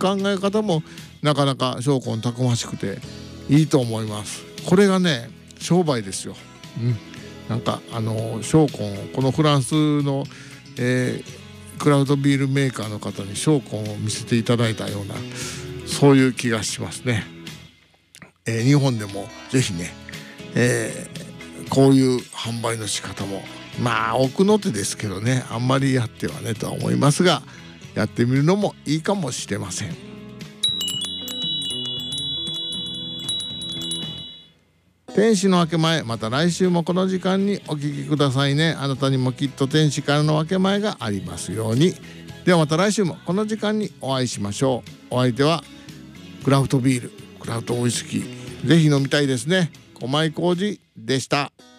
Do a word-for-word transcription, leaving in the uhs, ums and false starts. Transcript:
考え方もなかなか商魂たくましくていいと思います。これがね商売ですよ。うん、なんかあの商魂をこのフランスの、えー、クラフトビールメーカーの方に商魂を見せていただいたようなそういう気がしますね。えー、日本でもぜひね、えー、こういう販売の仕方もまあ奥の手ですけどね、あんまりやってはねとは思いますが、やってみるのもいいかもしれません。天使の分け前、また来週もこの時間にお聞きくださいね。あなたにもきっと天使からの分け前がありますように。ではまた来週もこの時間にお会いしましょう。お相手はクラフトビール、クラフトウイスキー、ぜひ飲みたいですね、小前浩二でした。